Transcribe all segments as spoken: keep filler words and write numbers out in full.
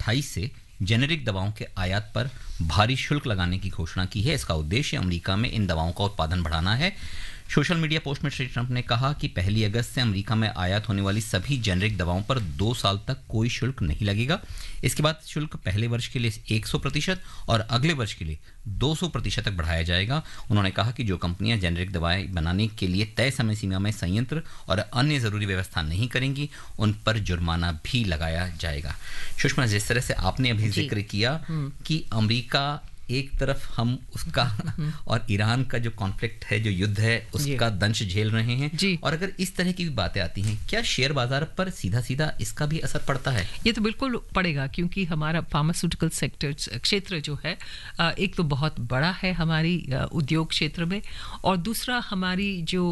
अट्ठाईस से जेनेरिक दवाओं के आयात पर भारी शुल्क लगाने की घोषणा की है। इसका उद्देश्य अमेरिका में इन दवाओं का उत्पादन बढ़ाना है। सोशल मीडिया पोस्ट में श्री ट्रंप ने कहा कि पहली अगस्त से अमेरिका में आयात होने वाली सभी जेनेरिक दवाओं पर दो साल तक कोई शुल्क नहीं लगेगा। इसके बाद शुल्क पहले वर्ष के लिए सौ प्रतिशत और अगले वर्ष के लिए दो सौ प्रतिशत तक बढ़ाया जाएगा। उन्होंने कहा कि जो कंपनियां जेनेरिक दवाएं बनाने के लिए तय समय सीमा में संयंत्र और अन्य ज़रूरी व्यवस्था नहीं करेंगी, उन पर जुर्माना भी लगाया जाएगा। सुषमा, जिस तरह से आपने अभी जिक्र किया कि अमेरिका एक तरफ हम उसका और ईरान का जो कॉन्फ्लिक्ट है, जो युद्ध है, उसका दंश झेल रहे हैं, और अगर इस तरह की भी बातें आती हैं, क्या शेयर बाजार पर सीधा सीधा इसका भी असर पड़ता है? ये तो बिल्कुल पड़ेगा, क्योंकि हमारा फार्मास्यूटिकल सेक्टर क्षेत्र जो है एक तो बहुत बड़ा है हमारी उद्योग क्षेत्र में, और दूसरा हमारी जो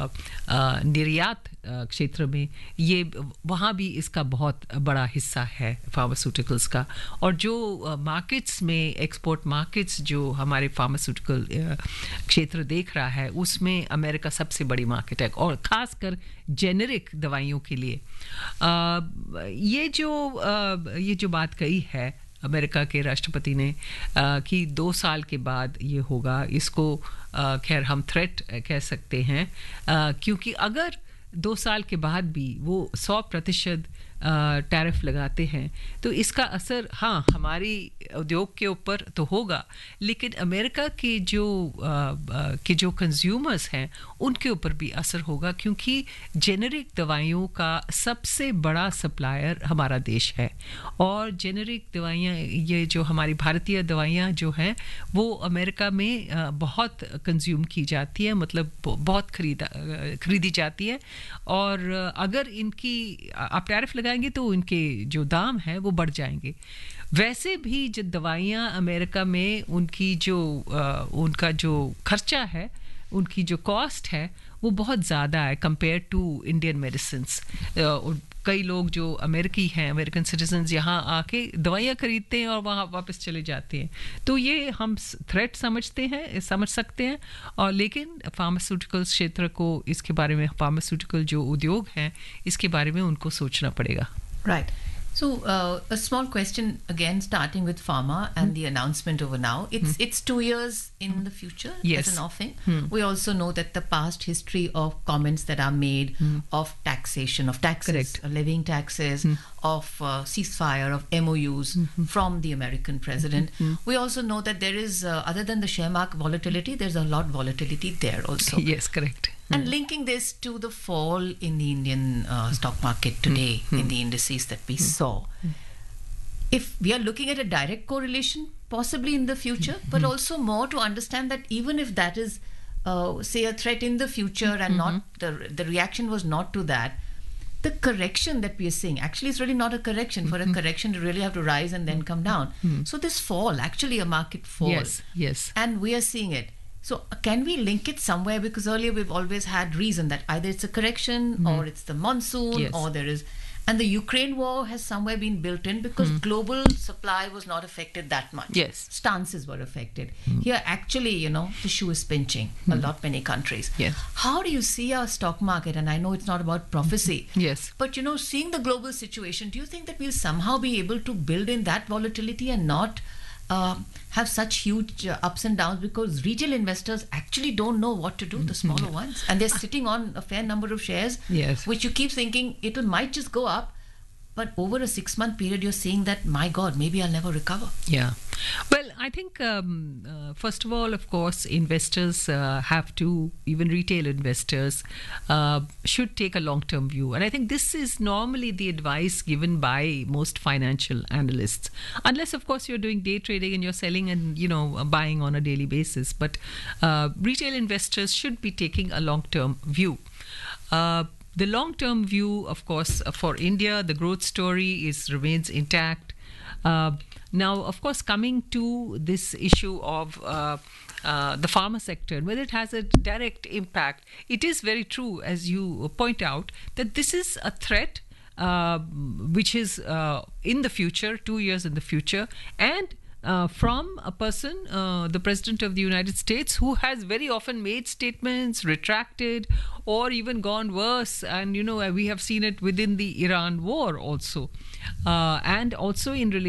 निर्यात क्षेत्र में ये वहाँ भी इसका बहुत बड़ा हिस्सा है फार्मास्यूटिकल्स का। और जो मार्केट्स में एक्सपोर्ट मार्केट्स जो हमारे फार्मास्यूटिकल क्षेत्र देख रहा है, उसमें अमेरिका सबसे बड़ी मार्केट है, और ख़ासकर जेनेरिक दवाइयों के लिए। आ, ये जो आ, ये जो बात कही है अमेरिका के राष्ट्रपति ने आ, कि दो साल के बाद ये होगा, इसको खैर हम थ्रेट कह सकते हैं, आ, क्योंकि अगर दो साल के बाद भी वो सौ प्रतिशत टैरिफ लगाते हैं तो इसका असर हाँ हमारी उद्योग के ऊपर तो होगा, लेकिन अमेरिका के जो आ, के जो कंज्यूमर्स हैं उनके ऊपर भी असर होगा, क्योंकि जेनेरिक दवाइयों का सबसे बड़ा सप्लायर हमारा देश है। और जेनेरिक दवाइयाँ, ये जो हमारी भारतीय दवाइयाँ जो हैं वो अमेरिका में आ, बहुत कंज्यूम की जाती है, मतलब बहुत खरीदा खरीदी जाती है। और अगर इनकी आप टैरिफ लगा तो उनके जो दाम है वो बढ़ जाएंगे। वैसे भी जो दवाइयाँ अमेरिका में उनकी जो आ, उनका जो खर्चा है, उनकी जो कॉस्ट है वो बहुत ज़्यादा है कंपेयर टू इंडियन मेडिसिन्स। कई लोग जो अमेरिकी हैं, अमेरिकन सिटीजन्स, यहाँ आके दवाइयाँ खरीदते हैं और वहाँ वापस चले जाते हैं। तो ये हम थ्रेट समझते हैं, समझ सकते हैं, और लेकिन फार्मास्यूटिकल क्षेत्र को इसके बारे में, फार्मास्यूटिकल जो उद्योग हैं इसके बारे में उनको सोचना पड़ेगा। Right right. So uh, a small question again, starting with pharma and mm. the announcement over now. It's mm. it's two years in the future yes. as an offing. Mm. We also know that the past history of comments that are made mm. of taxation, of taxes, Correct. uh, levying taxes, mm. of uh, ceasefire, of M O Us mm-hmm. from the American president. Mm-hmm. We also know that there is, uh, other than the share market volatility, there's a lot volatility there also. Yes, correct. And linking this to the fall in the Indian uh, stock market today, mm-hmm. in the indices that we mm-hmm. saw, if we are looking at a direct correlation, possibly in the future, mm-hmm. but also more to understand that even if that is, uh, say, a threat in the future and mm-hmm. not the the reaction was not to that, the correction that we are seeing actually is really not a correction. For mm-hmm. a correction to really have to rise and then come down. Mm-hmm. So this fall, actually a market fall. Yes, yes. And we are seeing it. So can we link it somewhere? Because earlier we've always had reason that either it's a correction mm-hmm. or it's the monsoon yes. or there is... And the Ukraine war has somewhere been built in because mm. global supply was not affected that much. Yes. Stances were affected. Mm. Here, actually, you know, the shoe is pinching mm. a lot, many countries. Yes. How do you see our stock market? And I know it's not about prophecy. Yes. But, you know, seeing the global situation, do you think that we'll somehow be able to build in that volatility and not uh, have such huge uh, ups and downs? Because retail investors actually don't know what to do, the smaller mm-hmm. ones. And they're sitting on a fair number of shares, yes. which you keep thinking it might just go up. But over a six-month period, you're seeing that, my God, maybe I'll never recover. Yeah. Well, I think, um, uh, first of all, of course, investors uh, have to, even retail investors, uh, should take a long-term view. And I think this is normally the advice given by most financial analysts. Unless, of course, you're doing day trading and you're selling and, you know, buying on a daily basis. But uh, retail investors should be taking a long-term view. Uh, The long-term view, of course, uh, for India, the growth story is remains intact. Uh, now, of course, coming to this issue of uh, uh, the pharma sector, whether it has a direct impact, it is very true, as you point out, that this is a threat uh, which is uh, in the future, two years in the future, and Uh, from a person, uh, the President of the United States, who has very often made statements, retracted, or even gone worse. And, you know, we have seen it within the Iran war also. Uh, and also in relation